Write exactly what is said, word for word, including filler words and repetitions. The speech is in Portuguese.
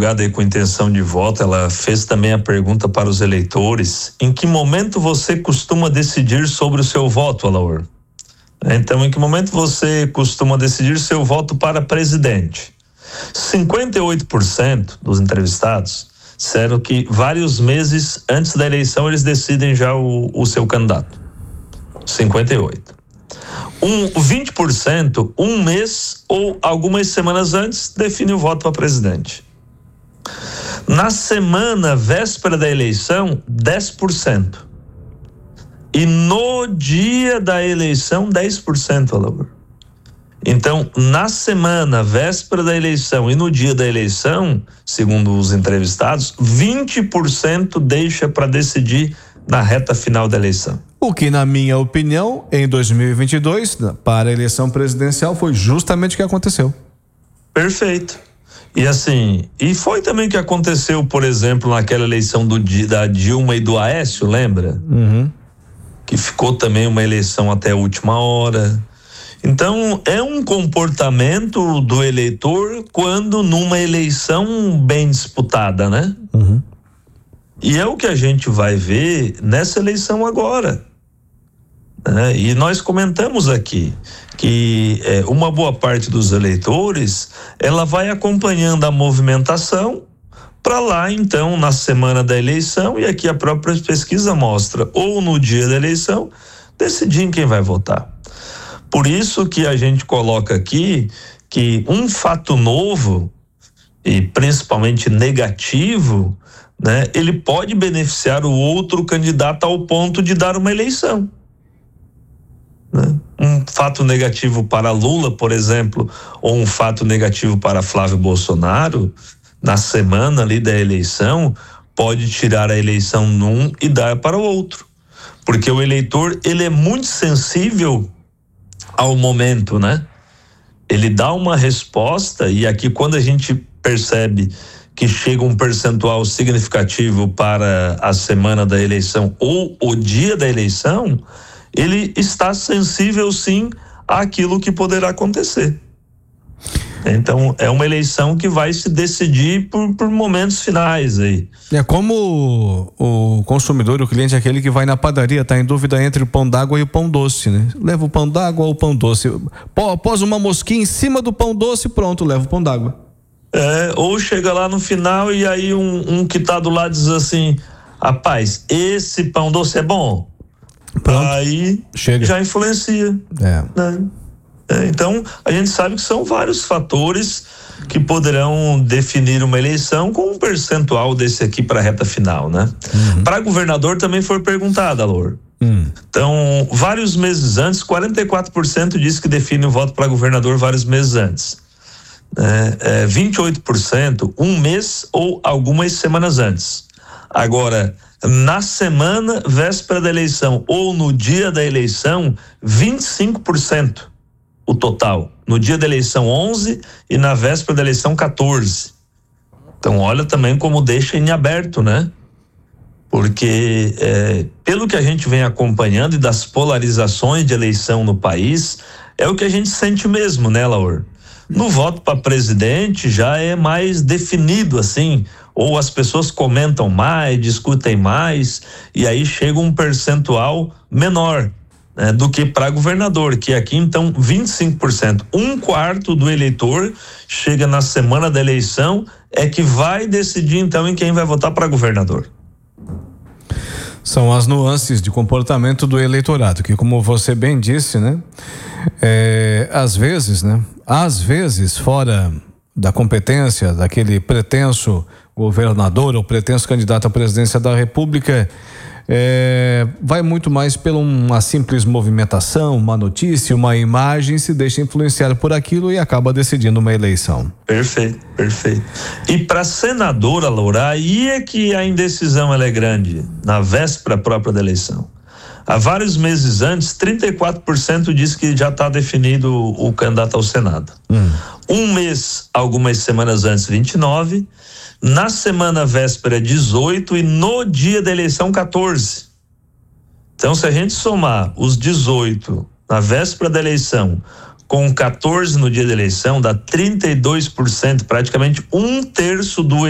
advogada aí com intenção de voto, ela fez também a pergunta para os eleitores: em que momento você costuma decidir sobre o seu voto, Alaor? Então, em que momento você costuma decidir seu voto para presidente? cinquenta e oito por cento dos entrevistados disseram que vários meses antes da eleição eles decidem já o, o seu candidato. cinquenta e oito. Um, vinte por cento, um mês ou algumas semanas antes, define o voto para presidente. Na semana véspera da eleição, dez por cento. E no dia da eleição, dez por cento, Alaor. Então, na semana véspera da eleição e no dia da eleição, segundo os entrevistados, vinte por cento deixa para decidir na reta final da eleição. O que, na minha opinião, em dois mil e vinte e dois, para a eleição presidencial, foi justamente o que aconteceu. Perfeito. E assim, e foi também o que aconteceu, por exemplo, naquela eleição do, da Dilma e do Aécio, lembra? Uhum. Que ficou também uma eleição até a última hora. Então, é um comportamento do eleitor quando numa eleição bem disputada, né? Uhum. E é o que a gente vai ver nessa eleição agora. Né? E nós comentamos aqui que é, uma boa parte dos eleitores, ela vai acompanhando a movimentação para lá, então, na semana da eleição, e aqui a própria pesquisa mostra, ou no dia da eleição, decidir em quem vai votar. Por isso que a gente coloca aqui que um fato novo, e principalmente negativo, né, ele pode beneficiar o outro candidato ao ponto de dar uma eleição. Né? Um fato negativo para Lula, por exemplo, ou um fato negativo para Flávio Bolsonaro, na semana ali da eleição, pode tirar a eleição num e dar para o outro. Porque o eleitor, ele é muito sensível ao momento, né? Ele dá uma resposta, e aqui quando a gente percebe que chega um percentual significativo para a semana da eleição ou o dia da eleição, ele está sensível sim àquilo que poderá acontecer. Então, é uma eleição que vai se decidir por, por momentos finais aí. É como o, o consumidor, o cliente, aquele que vai na padaria, tá em dúvida entre o pão d'água e o pão doce, né? Leva o pão d'água ou o pão doce. Após uma mosquinha em cima do pão doce, pronto, leva o pão d'água. É, ou chega lá no final e aí um, um que tá do lado diz assim: rapaz, esse pão doce é bom. Pronto. Aí chega. Já influencia. É. Né? Então, a gente sabe que são vários fatores que poderão definir uma eleição com um percentual desse aqui para a reta final, né? Uhum. Para governador também foi perguntado, Alor. Uhum. Então, vários meses antes, quarenta e quatro por cento disse que define o voto para governador vários meses antes. É, é, vinte e oito por cento um mês ou algumas semanas antes. Agora, na semana véspera da eleição ou no dia da eleição, vinte e cinco por cento. O total, no dia da eleição onze e na véspera da eleição quatorze. Então olha também como deixa em aberto, né? Porque é, pelo que a gente vem acompanhando e das polarizações de eleição no país, é o que a gente sente mesmo, né, Laur? No voto para presidente já é mais definido assim, ou as pessoas comentam mais, discutem mais, e aí chega um percentual menor, né, do que para governador, que aqui então vinte e cinco por cento, um quarto do eleitor chega na semana da eleição é que vai decidir então em quem vai votar para governador. São as nuances de comportamento do eleitorado, que, como você bem disse, né, é, às vezes, né, às vezes fora da competência daquele pretenso governador ou pretenso candidato à presidência da República, É, vai muito mais pela uma simples movimentação, uma notícia, uma imagem, se deixa influenciar por aquilo e acaba decidindo uma eleição. Perfeito, perfeito. E para senadora, Laura, aí é que a indecisão ela é grande, na véspera própria da eleição. Há vários meses antes, trinta e quatro por cento diz que já está definido o, o candidato ao Senado. Hum. Um mês, algumas semanas antes, vinte e nove. Na semana véspera, dezoito, e no dia da eleição, quatorze. Então, se a gente somar os dezoito na véspera da eleição com quatorze no dia da eleição, dá trinta e dois por cento, praticamente um terço do